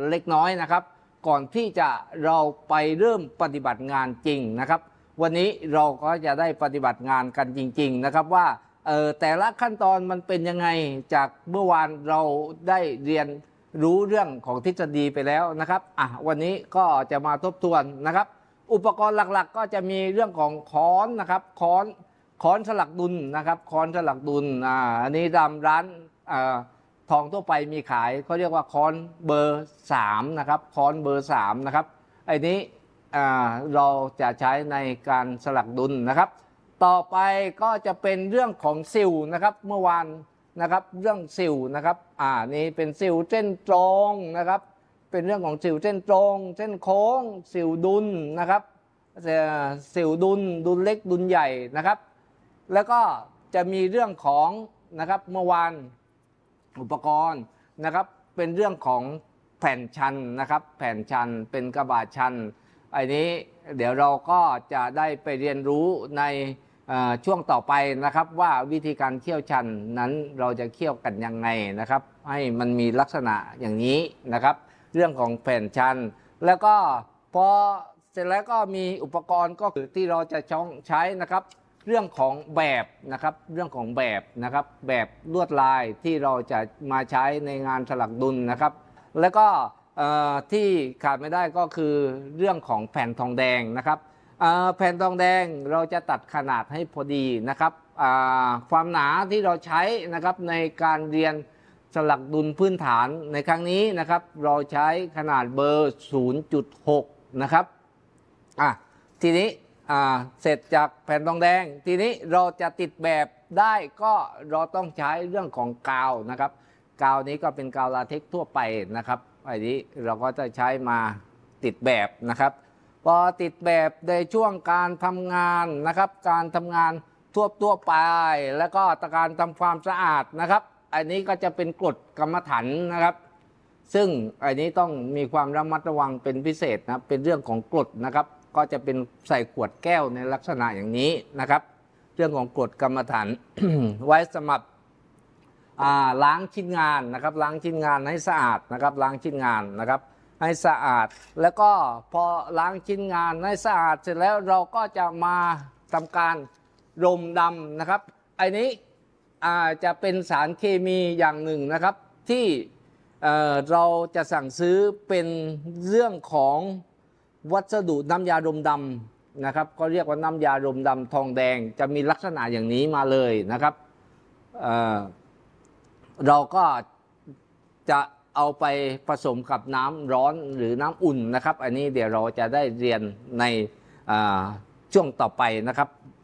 เล็กน้อยนะครับก่อนที่จะเราไปเริ่มปฏิบัติงานจริงนะครับวันนี้เราก็จะได้ปฏิบัติงานกันจริงๆนะครับว่าแต่ละขั้นตอนมันเป็นยังไงจากเมื่อวานเราได้เรียนรู้เรื่องของทฤษฎีไปแล้วนะครับวันนี้ก็จะมาทบทวนนะครับอุปกรณ์หลักๆก็จะมีเรื่องของค้อนนะครับค้อนสลักดุลนะครับค้อนสลักดุลอันนี้ตามร้านทองทั่วไปมีขายเขาเรียกว่าค้อนเบอร์3นะครับค้อนเบอร์3นะครับไอ้นี้เราจะใช้ในการสลักดุลนะครับต่อไปก็จะเป็นเรื่องของสิวนะครับเมื่อวานนะครับเรื่องสิวนะครับนี่เป็นสิวเส้นตรงนะครับเป็นเรื่องของสิวเส้นตรงเส้นโค้งสิวดุลนะครับสิวดุลเล็กดุลใหญ่นะครับแล้วก็จะมีเรื่องของนะครับเมื่อวานอุปกรณ์นะครับเป็นเรื่องของแผ่นชันนะครับแผ่นชันเป็นกระบะชันอันนี้เดี๋ยวเราก็จะได้ไปเรียนรู้ในช่วงต่อไปนะครับว่าวิธีการเคี่ยวชันนั้นเราจะเคี่ยวกันยังไงนะครับให้มันมีลักษณะอย่างนี้นะครับเรื่องของแผ่นชันแล้วก็พอเสร็จแล้วก็มีอุปกรณ์ก็คือที่เราจะใช้นะครับเรื่องของแบบนะครับเรื่องของแบบนะครับแบบลวดลายที่เราจะมาใช้ในงานสลักดุลนะครับแล้วก็ที่ขาดไม่ได้ก็คือเรื่องของแผ่นทองแดงนะครับแผ่นทองแดงเราจะตัดขนาดให้พอดีนะครับความหนาที่เราใช้นะครับในการเรียนสลักดุลพื้นฐานในครั้งนี้นะครับเราใช้ขนาดเบอร์ 0.6 นะครับทีนี้เสร็จจากแผ่นทองแดงทีนี้เราจะติดแบบได้ก็เราต้องใช้เรื่องของกาวนะครับกาวนี้ก็เป็นกาวลาเท็กซ์ทั่วไปนะครับอันนี้เราก็จะใช้มาติดแบบนะครับพอติดแบบในช่วงการทำงานนะครับการทำงานทั่วไปแล้วก็การทำความสะอาดนะครับอันนี้ก็จะเป็นกรดกรรมฐานนะครับซึ่งอันนี้ต้องมีความระมัดระวังเป็นพิเศษนะเป็นเรื่องของกรดนะครับก็จะเป็นใส่ขวดแก้วในลักษณะอย่างนี้นะครับเรื่องของกรดกรรมฐาน ไว้สำหรับล้างชิ้นงานนะครับล้างชิ้นงานให้สะอาดนะครับล้างชิ้นงานนะครับให้สะอาดแล้วก็พอล้างชิ้นงานให้สะอาดเสร็จแล้วเราก็จะมาทำการรมดำนะครับอันนี้จะเป็นสารเคมีอย่างหนึ่งนะครับที่เราจะสั่งซื้อเป็นเรื่องของวัสดุน้ำยารมดำนะครับก็เรียกว่าน้ำยารมดำทองแดงจะมีลักษณะอย่างนี้มาเลยนะครับเราก็จะเอาไปผสมกับน้ำร้อนหรือน้ำอุ่นนะครับอันนี้เดี๋ยวเราจะได้เรียนในช่วงต่อไปนะครับ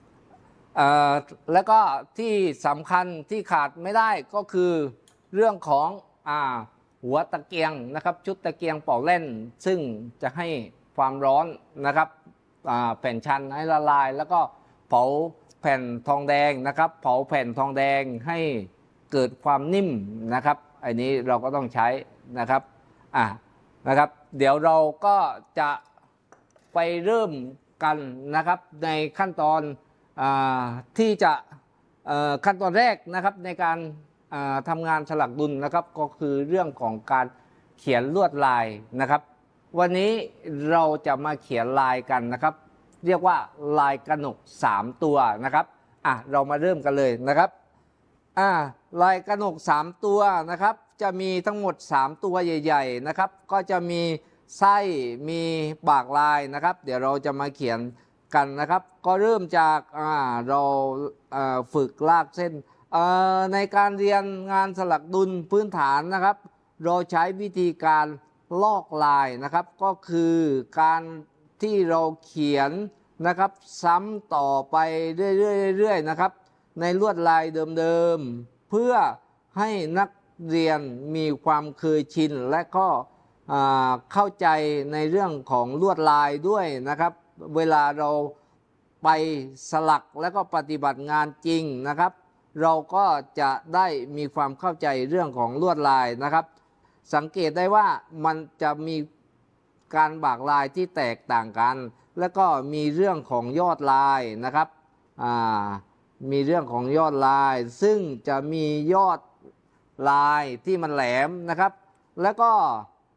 แล้วก็ที่สำคัญที่ขาดไม่ได้ก็คือเรื่องของหัวตะเกียงนะครับชุดตะเกียงเป่าเล่นซึ่งจะให้ความร้อนนะครับแผ่นชันให้ละลายแล้วก็เผาแผ่นทองแดงนะครับเผาแผ่นทองแดงให้เกิดความนิ่มนะครับอันนี้เราก็ต้องใช้นะครับนะครับเดี๋ยวเราก็จะไปเริ่มกันนะครับในขั้นตอนที่จะขั้นตอนแรกนะครับในการทำงานสลักดุลนะครับก็คือเรื่องของการเขียนลวดลายนะครับวันนี้เราจะมาเขียนลายกันนะครับเรียกว่าลายกระหนก3ตัวนะครับเรามาเริ่มกันเลยนะครับลายกระหนก3ตัวนะครับจะมีทั้งหมด3ตัวใหญ่ๆนะครับก็จะมีไส้มีปากลายนะครับเดี๋ยวเราจะมาเขียนกันนะครับก็เริ่มจากเราฝึกลากเส้นในการเรียนงานสลักดุลพื้นฐานนะครับเราใช้วิธีการลอกลายนะครับก็คือการที่เราเขียนนะครับซ้ำต่อไปเรื่อยๆนะครับในลวดลายเดิมๆเพื่อให้นักเรียนมีความเคยชินและก็เข้าใจในเรื่องของลวดลายด้วยนะครับเวลาเราไปสลักแล้วก็ปฏิบัติงานจริงนะครับเราก็จะได้มีความเข้าใจเรื่องของลวดลายนะครับสังเกตได้ว่ามันจะมีการบากลายที่แตกต่างกันแล้วก็มีเรื่องของยอดลายนะครับมีเรื่องของยอดลายซึ่งจะมียอดลายที่มันแหลมนะครับแล้วก็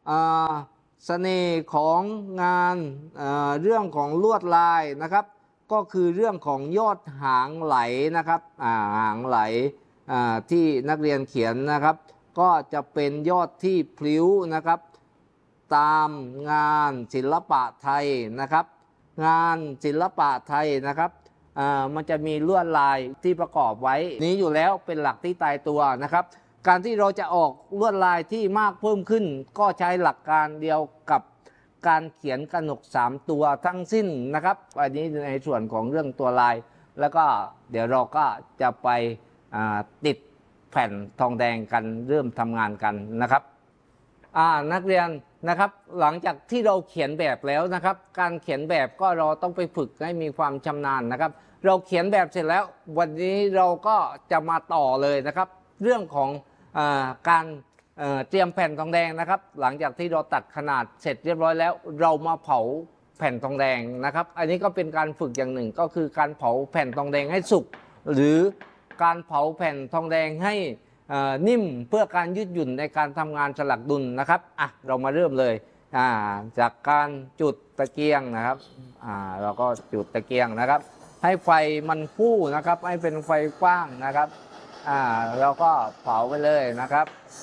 เสน่ห์ของงานเรื่องของลวดลายนะครับก็คือเรื่องของยอดหางไหลนะครับหางไหลที่นักเรียนเขียนนะครับก็จะเป็นยอดที่พลิ้วนะครับตามงานศิลปะไทยนะครับงานศิลปะไทยนะครับมันจะมีลวดลายที่ประกอบไว้นี้อยู่แล้วเป็นหลักที่ตายตัวนะครับการที่เราจะออกลวดลายที่มากเพิ่มขึ้นก็ใช้หลักการเดียวกับการเขียนกนก3ตัวทั้งสิ้นนะครับอันนี้ในส่วนของเรื่องตัวลายแล้วก็เดี๋ยวเราก็จะไปติดแผ่นทองแดงกันเริ่มทำงานกันนะครับนักเรียนนะครับหลังจากที่เราเขียนแบบแล้วนะครับการเขียนแบบก็เราต้องไปฝึกให้มีความชำนาญนะครับเราเขียนแบบเสร็จแล้ววันนี้เราก็จะมาต่อเลยนะครับเรื่องของการเตรียมแผ่นทองแดงนะครับหลังจากที่เราตัดขนาดเสร็จเรียบร้อยแล้วเรามาเผาแผ่นทองแดงนะครับอันนี้ก็เป็นการฝึกอย่างหนึ่งก็คือการเผาแผ่นทองแดงให้สุกหรือการเผาแผ่นทองแดงให้นิ่มเพื่อการยืดหยุ่นในการทำงานสลักดุลนะครับเรามาเริ่มเลยจากการจุดตะเกียงนะครับเราก็จุดตะเกียงนะครับให้ไฟมันฟู่นะครับให้เป็นไฟกว้างนะครับเราก็เผาไปเลยนะครับ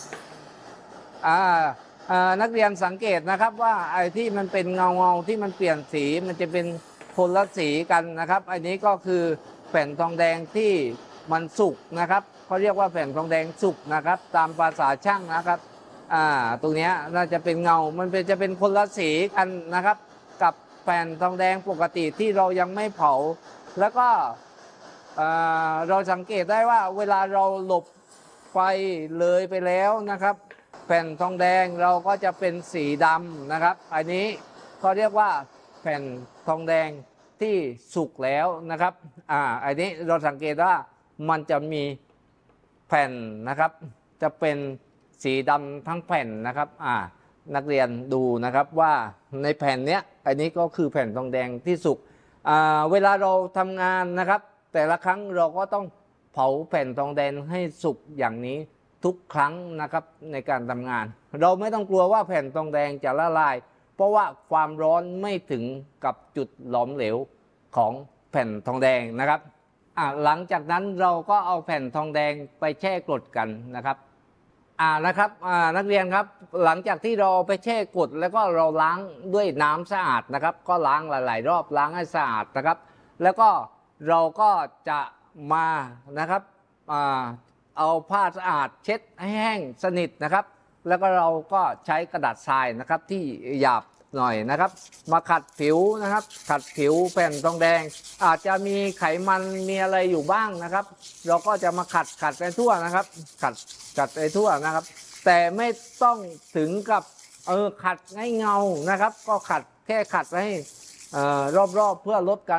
นักเรียนสังเกตนะครับว่าไอ้ที่มันเป็นเงาที่มันเปลี่ยนสีมันจะเป็นคนละสีกันนะครับอันนี้ก็คือแผ่นทองแดงที่มันสุกนะครับเขาเรียกว่าแผ่นทองแดงสุกนะครับตามภาษาช่างนะครับตรงนี้น่าจะเป็นเงามันจะเป็นคนละสีกันนะครับกับแผ่นทองแดงปกติที่เรายังไม่เผาแล้วก็เราสังเกตได้ว่าเวลาเราหลบไฟเลยไปแล้วนะครับแผ่นทองแดงเราก็จะเป็นสีดำนะครับอันนี้เขาเรียกว่าแผ่นทองแดงที่สุกแล้วนะครับอันนี้เราสังเกตว่ามันจะมีแผ่นนะครับจะเป็นสีดำทั้งแผ่นนะครับนักเรียนดูนะครับว่าในแผ่นเนี้ยอันนี้ก็คือแผ่นทองแดงที่สุกเวลาเราทำงานนะครับแต่ละครั้งเราก็ต้องเผาแผ่นทองแดงให้สุกอย่างนี้ทุกครั้งนะครับในการทำงานเราไม่ต้องกลัวว่าแผ่นทองแดงจะละลายเพราะว่าความร้อนไม่ถึงกับจุดหลอมเหลวของแผ่นทองแดงนะครับหลังจากนั้นเราก็เอาแผ่นทองแดงไปแช่กรดกันนะครับนะครับนักเรียนครับหลังจากที่เราไปแช่กรดแล้วก็เราล้างด้วยน้ำสะอาดนะครับก็ล้างหลายๆรอบล้างให้สะอาดนะครับแล้วก็เราก็จะมานะครับเอาผ้าสะอาดเช็ดให้แห้งสนิทนะครับแล้วก็เราก็ใช้กระดาษทรายนะครับที่หยาบหน่อยนะครับมาขัดผิวนะครับขัดผิวแผ่นทองแดงอาจจะมีไขมันมีอะไรอยู่บ้างนะครับเราก็จะมาขัดไปทั่วนะครับขัดไปทั่วนะครับแต่ไม่ต้องถึงกับขัดให้เงานะครับก็แค่ขัดให้รอบๆเพื่อลดการ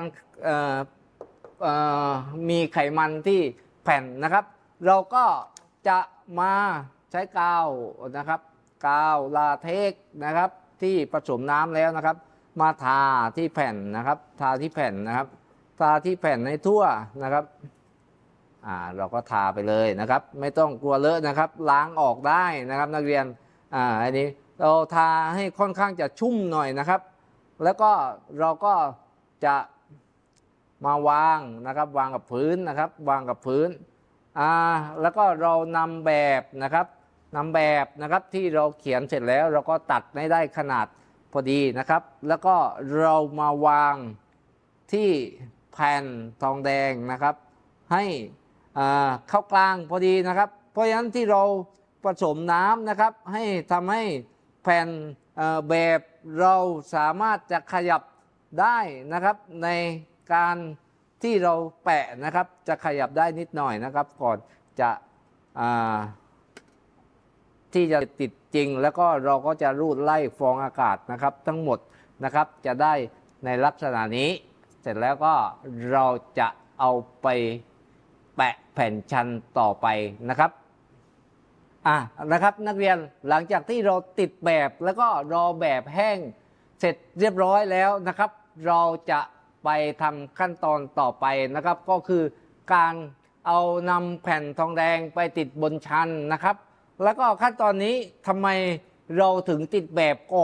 มีไขมันที่แผ่นนะครับเราก็จะมาใช้กาวนะครับกาวลาเท็กซ์นะครับที่ผสมน้ำแล้วนะครับมาทาที่แผ่นนะครับทาที่แผ่นนะครับทาที่แผ่นให้ทั่วนะครับเราก็ทาไปเลยนะครับไม่ต้องกลัวเลอะนะครับล้างออกได้นะครับนักเรียนอันนี้เราทาให้ค่อนข้างจะชุ่มหน่อยนะครับแล้วก็เราก็จะมาวางนะครับวางกับพื้นนะครับวางกับพื้นแล้วก็เรานำแบบนะครับที่เราเขียนเสร็จแล้วเราก็ตัดให้ได้ขนาดพอดีนะครับแล้วก็เรามาวางที่แผ่นทองแดงนะครับให้เข้ากลางพอดีนะครับเพราะฉะนั้นที่เราผสมน้ำนะครับให้ทำให้แผ่นแบบเราสามารถจะขยับได้นะครับในการที่เราแปะนะครับจะขยับได้นิดหน่อยนะครับก่อนจะที่จะติดจริงแล้วก็เราก็จะรูดไล่ฟองอากาศนะครับทั้งหมดนะครับจะได้ในลักษณะนี้เสร็จแล้วก็เราจะเอาไปแปะแผ่นชั้นต่อไปนะครับนะครับนักเรียนหลังจากที่เราติดแบบแล้วก็รอแบบแห้งเสร็จเรียบร้อยแล้วนะครับเราจะไปทำขั้นตอนต่อไปนะครับก็คือการเอานำแผ่นทองแดงไปติดบนชั้นนะครับแล้วก็ขั้นตอนนี้ทำไมเราถึงติดแบบก่อน